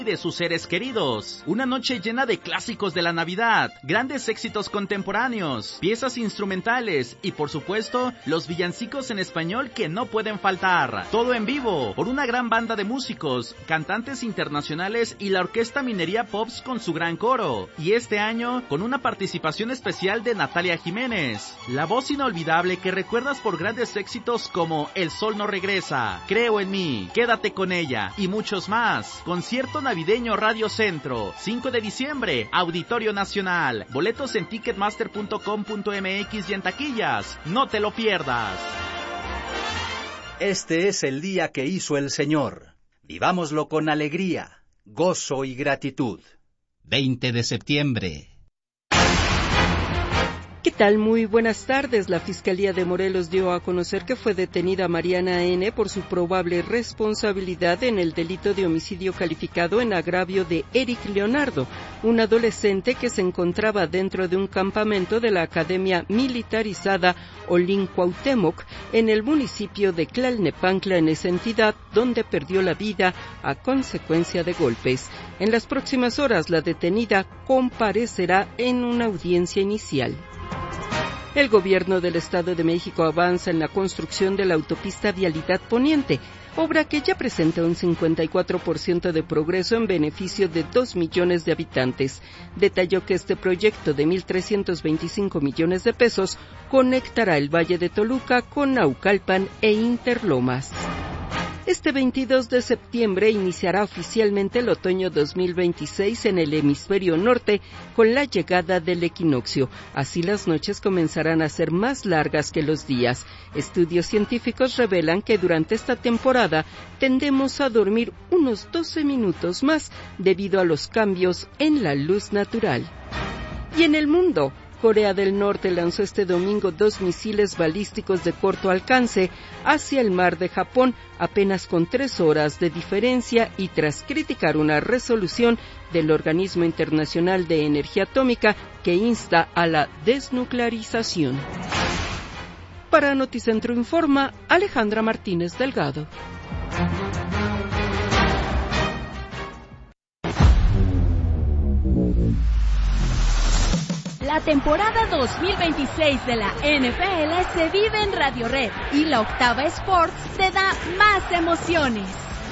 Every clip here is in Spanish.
de sus seres queridos. Una noche llena de clásicos de la Navidad, grandes éxitos contemporáneos, piezas instrumentales y por supuesto los villancicos en español que no pueden faltar. Todo en vivo por una gran banda de músicos, cantantes internacionales y la Orquesta Minería Pops con su gran coro. Y este año con una participación especial de Natalia Jiménez, la voz inolvidable que recuerdas por grandes éxitos como El Sol No Regresa, Creo en Mí, Quédate con Ella y muchos más. Concierto navideño Radio Centro, 5 de diciembre, Auditorio Nacional. Boletos en ticketmaster.com.mx y en taquillas. No te lo pierdas. Este es el día que hizo el Señor. Vivámoslo con alegría, gozo y gratitud. 20 de septiembre. ¿Qué tal? Muy buenas tardes. La Fiscalía de Morelos dio a conocer que fue detenida Mariana N. por su probable responsabilidad en el delito de homicidio calificado en agravio de Eric Leonardo, un adolescente que se encontraba dentro de un campamento de la Academia Militarizada Olin Cuauhtémoc en el municipio de Tlalnepantla, en esa entidad, donde perdió la vida a consecuencia de golpes. En las próximas horas, la detenida comparecerá en una audiencia inicial. El gobierno del Estado de México avanza en la construcción de la autopista Vialidad Poniente, obra que ya presenta un 54% de progreso en beneficio de 2 millones de habitantes. Detalló que este proyecto de 1,325 millones de pesos conectará el Valle de Toluca con Naucalpan e Interlomas. Este 22 de septiembre iniciará oficialmente el otoño 2026 en el hemisferio norte con la llegada del equinoccio. Así las noches comenzarán a ser más largas que los días. Estudios científicos revelan que durante esta temporada tendemos a dormir unos 12 minutos más debido a los cambios en la luz natural. Y en el mundo, Corea del Norte lanzó este domingo 2 misiles balísticos de corto alcance hacia el mar de Japón, apenas con 3 horas de diferencia y tras criticar una resolución del Organismo Internacional de Energía Atómica que insta a la desnuclearización. Para Noticentro informa Alejandra Martínez Delgado. La temporada 2026 de la NFL se vive en Radio Red y la Octava Sports te da más emociones.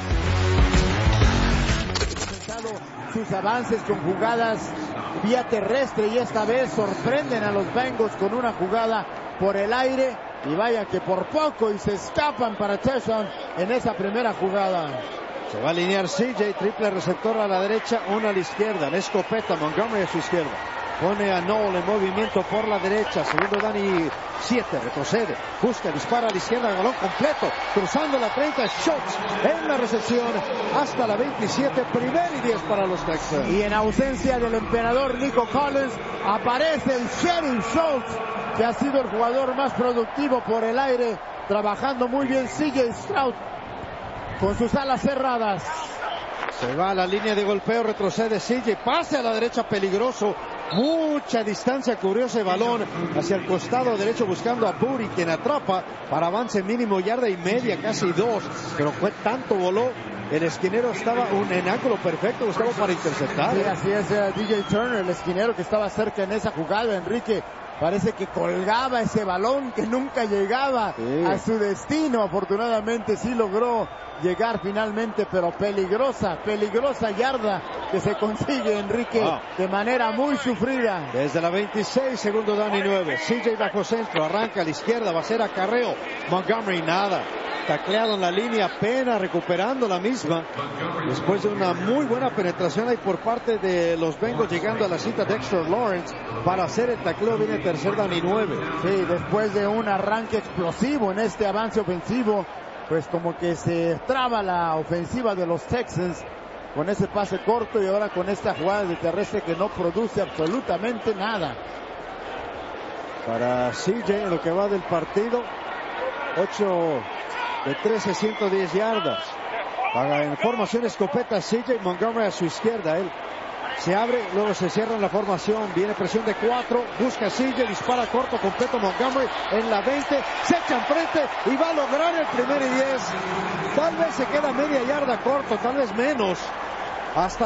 Sus avances con jugadas vía terrestre y esta vez sorprenden a los Bengals con una jugada por el aire y vaya que por poco y se escapan para touchdown en esa primera jugada. Se va a alinear CJ, triple receptor a la derecha, una a la izquierda, la escopeta, Montgomery a su izquierda. Pone a Noel en movimiento por la derecha, segundo Dani 7, retrocede, busca, dispara a la izquierda, el balón completo, cruzando la 30, Schultz en la recepción hasta la 27, primer y 10 para los Texans. Y en ausencia del emperador Nico Collins, aparece el Sheriff Schultz, que ha sido el jugador más productivo por el aire, trabajando muy bien CJ Stroud con sus alas cerradas. Se va a la línea de golpeo, retrocede CJ, pase a la derecha peligroso, mucha distancia, cubrió ese balón hacia el costado derecho buscando a Buri, quien atrapa para avance mínimo yarda y media, casi 2, pero fue tanto voló, el esquinero estaba en ángulo perfecto, buscaba para interceptar. Sí, así es, DJ Turner, el esquinero que estaba cerca en esa jugada, Enrique. Parece que colgaba ese balón que nunca llegaba a su destino. Afortunadamente sí logró llegar finalmente, pero peligrosa yarda que se consigue, Enrique, de manera muy sufrida. Desde la 26, segundo Dani 9. CJ bajo centro, arranca a la izquierda, va a ser acarreo. Montgomery nada. Tacleado en la línea, apenas recuperando la misma. Después de una muy buena penetración ahí por parte de los Bengals, llegando a la cita de Dexter Lawrence para hacer el tacleo, viene tercer down y 9. Sí, después de un arranque explosivo en este avance ofensivo, pues como que se traba la ofensiva de los Texans con ese pase corto y ahora con esta jugada de terrestre que no produce absolutamente nada. Para CJ en lo que va del partido, 8 de 13, 110 yardas. Para en formación escopeta CJ, Montgomery a su izquierda, él se abre, luego se cierra en la formación, viene presión de 4, busca CJ, dispara corto, completo Montgomery en la 20, se echa enfrente y va a lograr el primer y 10. Tal vez se queda media yarda corto, tal vez menos, hasta